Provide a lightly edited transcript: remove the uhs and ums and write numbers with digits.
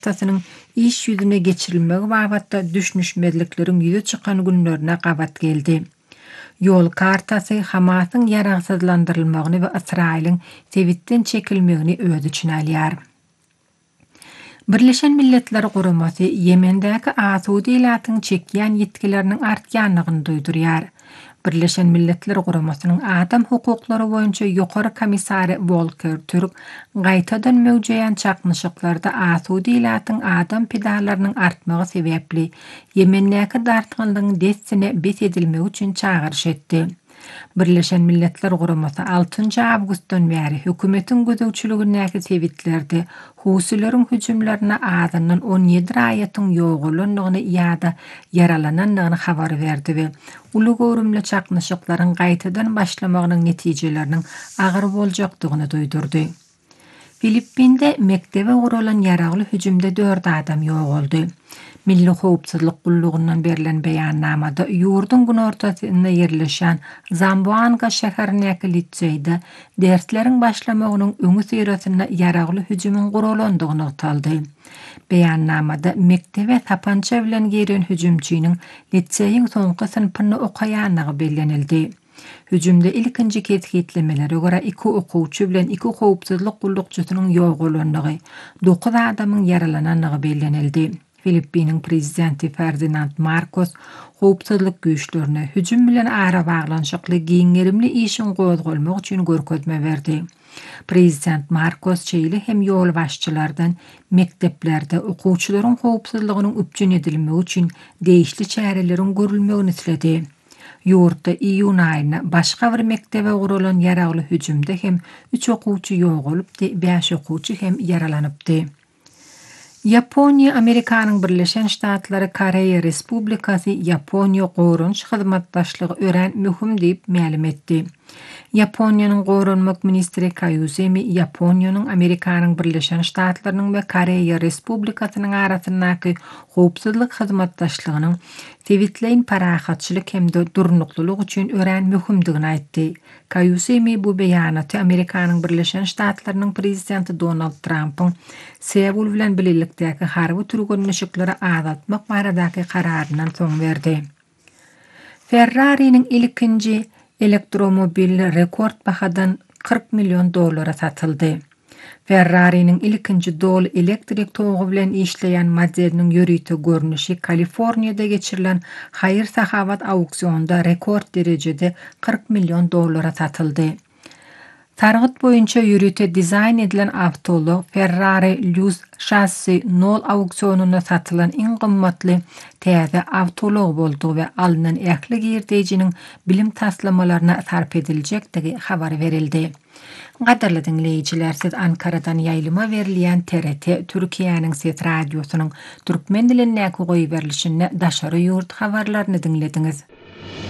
tasının iş yüzüne geçirilmegi babatda düşnüşmezliklerin yüze çıkan günlerine qabat geldi. Yol kartası Hamas'ın yararsızlandırılmagyny ve İsrail'in Tewitden çekilmegini öz içine alýar. Birleşen Milletler Guramasy Yemendäki asudiýlatyň çekýän yetkileriniň artýanlygyny duýdurýar. Birleşen Milletler Guramasynyň adam hukuklary boýunça ýokary komissary Volker Türk gaýtadan möwjeýän çakmyşyklarda asudiýlatyň adam pidalarynyň artmagy sebäpli Yemendäki dartgynlygyň dessine bes edilmegi üçin çağırış etdi. Birleşen Milletler Guramasy 6 awgustdan bäri hökümetin gözegçiligindäki sewitlerde Husilerin hüjümlerine adından 17 raýatyň ýogulanlygyny ýa-da yaralananlygyny habar berdi we uly görümli çakmyşyklaryň gaýtadan başlamagynyň netijeleriniň agyr boljakdygyny duýdurdy. Filippinde mektebe guralan yaragly hüjümde 4 adam ýogoldy. Milli Howpsuzlyk Gullugyndan berilen beýannamada ýurdun günortasynda ýerleşen Zamboanga şäherindäki litseyde dersleriň başlamagynyň öňü syrasyna yaragly hüjümün guralandygyny ataldy. Beýannamada mektebe tapança bilen giren hüjümçiniň litseýiň soňky synpyny okaýanlygy bellenildi. Hüjümde ilkinji ketgitlemelere göre 2 okuwçy bilen 2 howpsuzlyk gullukçysynyň ýogulanlygy, 9 adamyň yaralananlygy bellenildi. Filippiniň prezidenti Ferdinand Marcos howpsuzlyk güýçlerine hüjüm bilen ara baglanşykly giňerimli işin gozgolmak üçin görkezme berdi. Prezident Marcos çeýli hem ýol başçylardan mekteplerde okuwçylaryň howpsuzlygynyň üpjün edilmegi üçin değişli çäreleriň görülmegini isledi. Ýurtda iýun aýyna başga bir mektebe guralan yaragly hüjümde hem 3 okuwçy ýogalyp, 5 okuwçy hem yaralanypdy. Yaponiya Amerikanyň Birleşen Ştatlary Koreýa Respublikasy Yaponiya gorunç hyzmatdaşlygy ören mühim diýip ma'lum etdi. Yaponiýanyň gorunmak ministri Koizumi Yaponiýanyň Amerikanyň Birleşen Ştatlarynyň we Koreýa Respublikasynyň arasyndaky howpsuzlyk hyzmatdaşlygynyň tewitleýin parahatçylyk hemde durnuklylyk üçin ören mühimdigini aýtdy. Koizumi bu beýanaty Amerikanyň Birleşen Ştatlarynyň prezidenti Donald Trump'yň Seul bilen birlikdäki harby türgünmüşiklere azatmak baradaky kararyndan soň berdi. Ferrari'nin ilkinji elektromobil rekord bahadan $40 milyon satyldy. Ferrari'nin ilkinji dol elektrik togu bilen işleyen modeliniň ýörüýte görnüşi Kaliforniýada geçirilen hayır sahabat auksionda rekord derejede $40 milyon satyldy. Targyt boýunça ýürüýte dizayn edilen awtolu Ferrari Luz Chassis 0 auksionuna satylan iň gymmatly täze awtolog boldy we alynan ähli girdejiniň bilim taslamalaryna sarp ediljekdigi habar berildi. Gadarly dinleýijiler, siz Ankaradan ýaýlyma berilýän TRT Türkiýanyň Ses radiosynyň türkmen dilindäki goýu berilişinde daşary ýurt habarlaryny dinlediňiz.